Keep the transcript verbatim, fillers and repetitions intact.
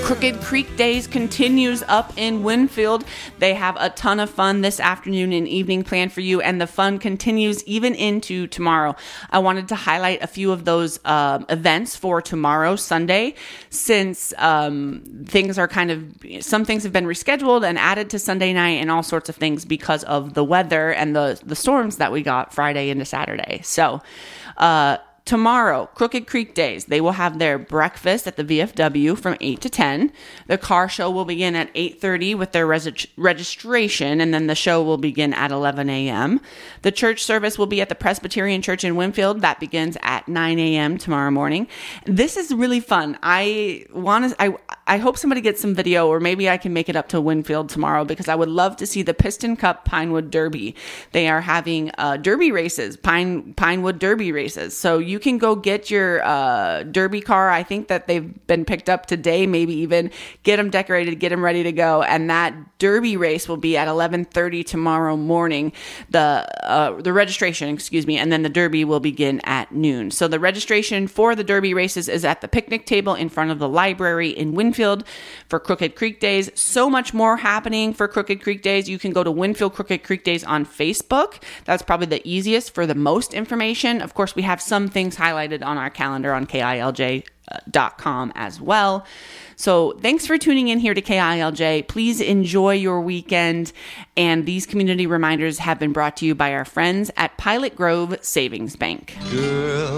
Crooked Creek Days continues up in Winfield. They have a ton of fun this afternoon and evening planned for you, and the fun continues even into tomorrow. I wanted to highlight a few of those um, events for tomorrow, Sunday, since um, things are kind of, some things have been rescheduled and added to Sunday night and all sorts of things because of the weather and the, the storms that we got Friday into Saturday. So, uh, tomorrow, Crooked Creek Days, they will have their breakfast at the V F W from eight to ten. The car show will begin at eight thirty with their res- registration, and then the show will begin at eleven a.m. The church service will be at the Presbyterian Church in Winfield. That begins at nine a.m. tomorrow morning. This is really fun. I want to, I, I hope somebody gets some video, or maybe I can make it up to Winfield tomorrow, because I would love to see the Piston Cup Pinewood Derby. They are having uh, derby races, Pine Pinewood Derby races. So you can go get your uh, derby car. I think that they've been picked up today, maybe even get them decorated, get them ready to go. And that derby race will be at eleven thirty tomorrow morning. The uh, the registration, excuse me, and then the derby will begin at noon. So the registration for the derby races is at the picnic table in front of the library in Winfield for Crooked Creek Days. So much more happening for Crooked Creek Days. You can go to Winfield Crooked Creek Days on Facebook. That's probably the easiest for the most information. Of course, we have some things highlighted on our calendar on K I L J dot com as well. So thanks for tuning in here to K I L J. Please enjoy your weekend. And these community reminders have been brought to you by our friends at Pilot Grove Savings Bank. Girl,